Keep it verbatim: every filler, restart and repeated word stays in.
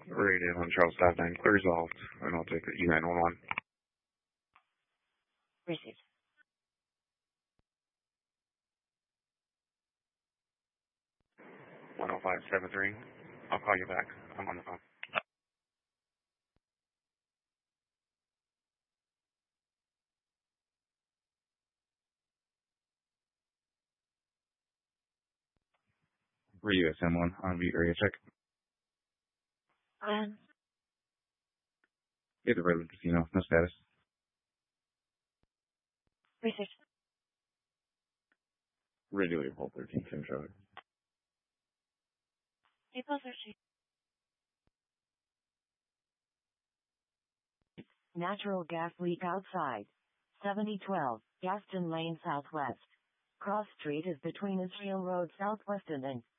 Radio on Charles five nine, clear resolved, and I'll take the E nine one one. Received. one oh five seven three. I'll call you back. I'm on the phone. Radio S M one, on beat area check. Um, Get the Redwood Casino, no status. Received. Radio April thirteen, Tim Charlie. April thirteenth. Natural gas leak outside. seventy twelve, Gaston Lane Southwest. Cross Street is between Israel Road Southwest and